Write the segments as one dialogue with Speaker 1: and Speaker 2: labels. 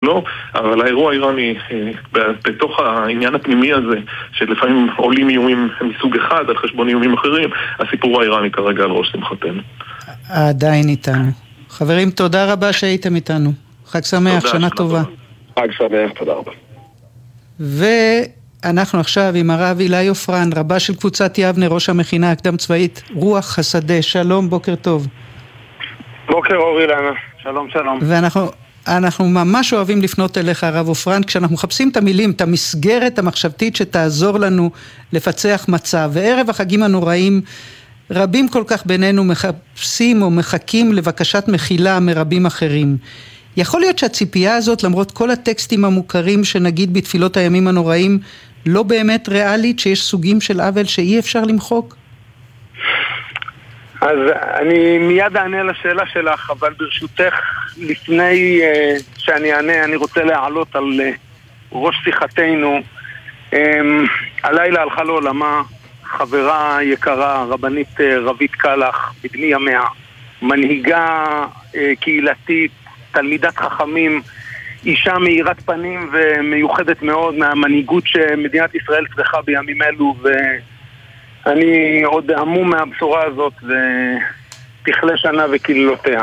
Speaker 1: לא, אבל האירוע האיראני בתוך העניין הפנימי הזה, שלפעמים עולים איומים מסוג אחד על חשבון איומים אחרים, הסיפור האיראני כרגע על ראש שמחתנו.
Speaker 2: עדיין איתנו. חברים, תודה רבה שהייתם איתנו. חג שמח, שנה טובה.
Speaker 3: חג שמח, תודה רבה.
Speaker 2: ואנחנו עכשיו עם הרב אילי עופרן, רבה של קבוצת יבנה, ראש המכינה הקדם צבאית רוח השדה. שלום, בוקר טוב.
Speaker 4: בוקר אור אילנה, שלום שלום.
Speaker 2: ואנחנו ממש אוהבים לפנות אליך הרב עופרן, כשאנחנו מחפשים את המילים, את המסגרת המחשבתית שתעזור לנו לפצח מצב. וערב החגים הנוראים, רבים כל כך בינינו מחפשים או מחכים לבקשת מחילה מרבים אחרים. יכול להיות שהציפייה הזאת, למרות כל הטקסטים המוכרים שנגיד בתפילות הימים הנוראים, לא באמת ריאלית, שיש סוגים של עוול שאי אפשר למחוק?
Speaker 4: אז אני מיד אענה לשאלה שלך, אבל ברשותך, לפני שאני אענה, אני רוצה להעלות על ראש שיחתנו. הלילה הלכה לעולמה חברה יקרה, רבנית רבית קלח, בדמי ימיה, מנהיגה קהילתית, תלמידת חכמים, אישה מאירת פנים ומיוחדת מאוד מהמנהיגות שמדינת ישראל צריכה בימים אלו, ואני עוד עמום מהבשורה הזאת, ותכלה שנה וקללותיה.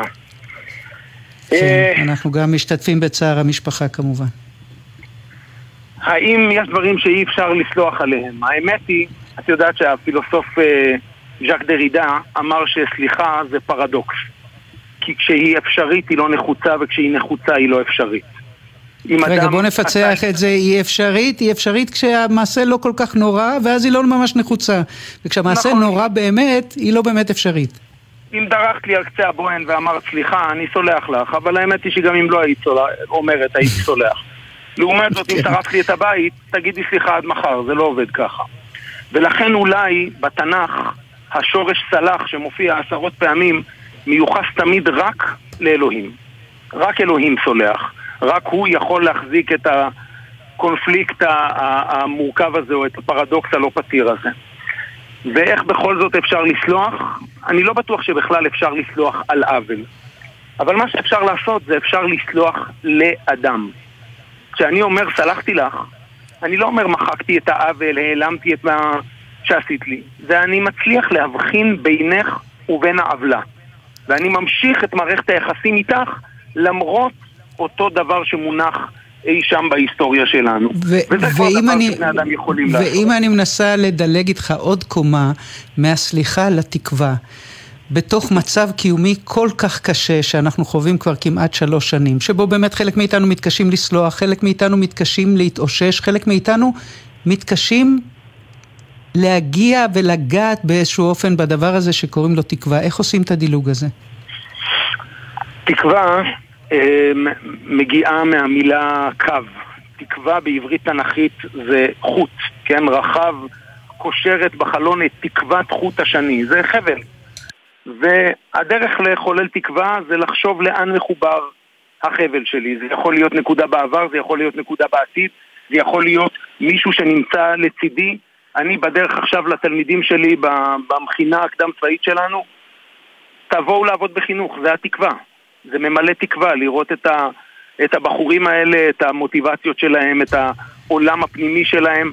Speaker 2: אנחנו גם משתתפים בצער המשפחה כמובן.
Speaker 4: האם יש דברים שאי אפשר לסלוח עליהם? האמת היא, את יודעת שהפילוסוף ז'אק דרידה אמר שסליחה זה פרדוקס. כי כשהיא אפשרית היא לא נחוצה, וכשהיא נחוצה היא לא אפשרית.
Speaker 2: רגע, בוא נפצח את זה. היא אפשרית כשהמעשה לא כל כך נורא, ואז היא לא ממש נחוצה. וכשהמעשה נורא באמת, היא לא באמת אפשרית.
Speaker 4: אם דרכת לי על קצה הבוהן ואמרת סליחה, אני סולח לך, אבל האמת היא שגם אם לא היית אומרת, הייתי סולח. לעומת זאת, אם טרחת לי את הבית, תגידי סליחה עד מחר, זה לא עובד ככה. ולכן אולי בתנ"ך, השורש סלח שמופיע עשרות פעמים, מיוחס תמיד רק לאלוהים. רק אלוהים סולח. רק הוא יכול להחזיק את הקונפליקט המורכב הזה, או את הפרדוקס הלא פתיר הזה. ואיך בכל זאת אפשר לסלוח? אני לא בטוח שבכלל אפשר לסלוח על עוול. אבל מה שאפשר לעשות זה אפשר לסלוח לאדם. כשאני אומר סלחתי לך, אני לא אומר מחקתי את העוול, העלמתי את מה שעשית לי. זה אני מצליח להבחין בינך ובין העוולה. ואני ממשיך את מערכת היחסים איתך למרות אותו דבר שמונח אי שם בהיסטוריה שלנו. וזה כל דבר שבני אדם יכולים לעשות.
Speaker 2: ואם אני מנסה לדלג איתך עוד קומה מהסליחה לתקווה, בתוך מצב קיומי כל כך קשה שאנחנו חווים כבר כמעט 3 שנים, שבו באמת חלק מאיתנו מתקשים לסלוח, חלק מאיתנו מתקשים להתאושש, חלק מאיתנו מתקשים להגיע ולגעת באיזשהו אופן בדבר הזה שקוראים לו תקווה. איך עושים את הדילוג הזה?
Speaker 4: תקווה מגיעה מהמילה קו. תקווה בעברית תנכית זה חוט, כן? רחב קושרת בחלון את תקוות חוט השני. זה חבל. והדרך לחולל תקווה זה לחשוב לאן מחובר החבל שלי. זה יכול להיות נקודה בעבר, זה יכול להיות נקודה בעתיד, זה יכול להיות מישהו שנמצא לצידי. אני בדרך עכשיו לתלמידים שלי במכינה הקדם צבאית שלנו, תבואו לעבוד בחינוך, זה התקווה. זה ממלא תקווה, לראות את הבחורים האלה, את המוטיבציות שלהם, את העולם הפנימי שלהם.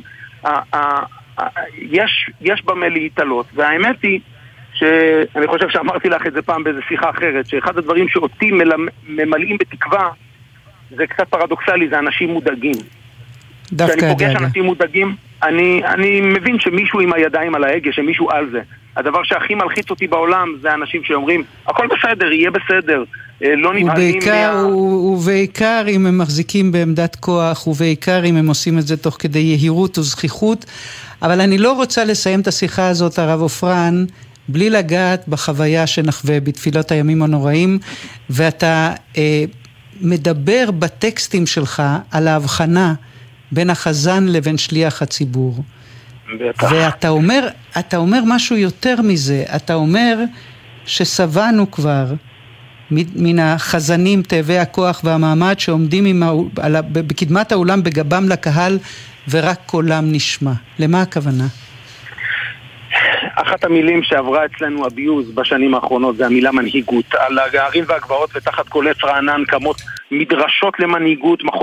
Speaker 4: יש במה להתעלות, והאמת היא שאני חושב שאמרתי לך את זה פעם באיזו שיחה אחרת, שאחד הדברים שאותי ממלאים בתקווה, זה קצת פרדוקסלי, זה אנשים מודאגים. כשאני פוגש אנשים מודאגים, אני מבין שמישהו עם הידיים על ההגה, שמישהו על זה. הדבר שהכי מלחיץ אותי בעולם זה אנשים שאומרים, הכל בסדר, יהיה בסדר, לא נבהלים
Speaker 2: ובעיקר אם הם מחזיקים בעמדת כוח, ובעיקר אם הם עושים את זה תוך כדי יהירות וזכיחות. אבל אני לא רוצה לסיים את השיחה הזאת, הרב עופרן, בלי לגעת בחוויה שנחווה בתפילות הימים הנוראים, ואתה מדבר בטקסטים שלך על ההבחנה בין החזן לבין שליח הציבור. ואתה אומר משהו יותר מזה, אתה אומר שסבנו כבר מן החזנים, תאבי הכוח והמעמד שעומדים בקדמת האולם בגבם לקהל ורק קולם נשמע. למה הכוונה?
Speaker 4: אחת המילים שעברה אצלנו אביוז בשנים האחרונות זה המילה מנהיגות. על הערים והגבעות ותחת כל עץ רענן קמות מדרשות למנהיגות,